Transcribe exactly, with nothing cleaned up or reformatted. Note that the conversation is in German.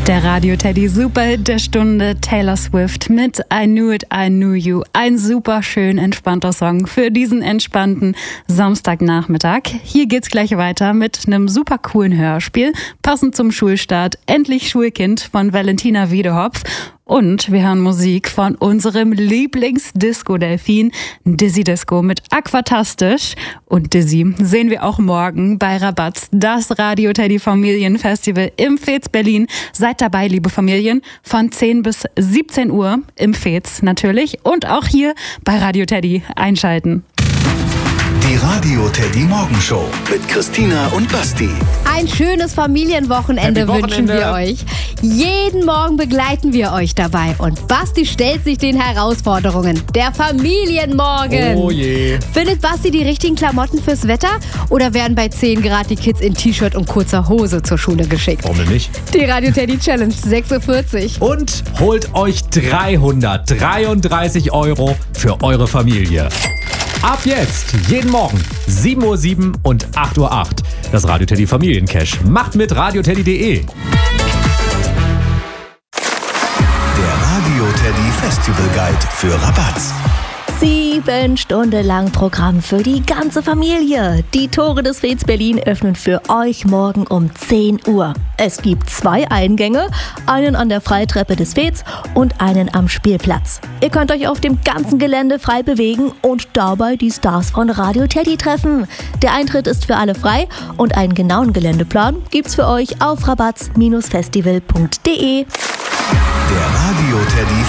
Der Radio Teddy Superhit der Stunde, Taylor Swift mit I Knew It, I Knew You. Ein super schön entspannter Song für diesen entspannten Samstagnachmittag. Hier geht's gleich weiter mit einem super coolen Hörspiel, passend zum Schulstart. Endlich Schulkind von Valentina Wiedehopf. Und wir hören Musik von unserem Lieblings-Disco-Delfin, Dizzy Disco mit Aquatastisch. Und Dizzy sehen wir auch morgen bei Rabatz, das Radio Teddy Familienfestival im Fez Berlin. Seid dabei, liebe Familien, von zehn bis siebzehn Uhr im Fez natürlich. Und auch hier bei Radio Teddy einschalten. Die Radio Teddy Morgenshow mit Christina und Basti. Ein schönes Familienwochenende wünschen wir euch. Jeden Morgen begleiten wir euch dabei. Und Basti stellt sich den Herausforderungen. Der Familienmorgen. Oh je. Findet Basti die richtigen Klamotten fürs Wetter? Oder werden bei zehn Grad die Kids in T-Shirt und kurzer Hose zur Schule geschickt? Warum denn nicht? Die Radio Teddy Challenge, sechs Uhr vierzig. Und holt euch dreihundertdreiunddreißig Euro für eure Familie. Ab jetzt, jeden Morgen, sieben Uhr sieben und acht Uhr acht. Das Radio Teddy Familiencash. Macht mit radioteddy punkt de. Der Radio Teddy Festival Guide für Rabatz. Sieben Stunden lang Programm für die ganze Familie. Die Tore des Fez Berlin öffnen für euch morgen um zehn Uhr. Es gibt zwei Eingänge, einen an der Freitreppe des Fez und einen am Spielplatz. Ihr könnt euch auf dem ganzen Gelände frei bewegen und dabei die Stars von Radio Teddy treffen. Der Eintritt ist für alle frei und einen genauen Geländeplan gibt's für euch auf rabatz Bindestrich festival punkt de. Der Radio Teddy